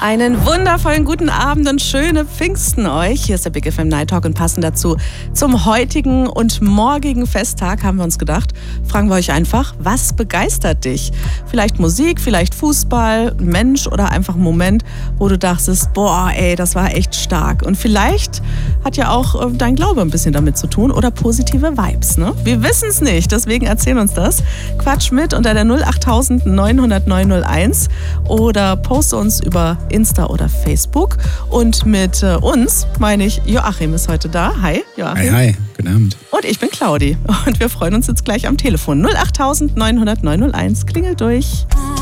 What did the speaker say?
Einen wundervollen guten Abend und schöne Pfingsten euch. Hier ist der Big FM Night Talk und passend dazu zum heutigen und morgigen Festtag haben wir uns gedacht, fragen wir euch einfach, was begeistert dich? Vielleicht Musik, vielleicht Fußball, ein Mensch oder einfach ein Moment, wo du dachtest, boah ey, das war echt stark. Und vielleicht hat ja auch dein Glaube ein bisschen damit zu tun oder positive Vibes, ne? Wir wissen es nicht, deswegen erzähl uns das. Quatsch mit unter der 08000 900 901 oder poste uns über Insta oder Facebook. Und mit uns meine ich, Joachim ist heute da. Hi, Joachim. Hi, guten Abend. Und ich bin Claudi. Und wir freuen uns jetzt gleich am Telefon. 08000 900 901. Klingelt durch.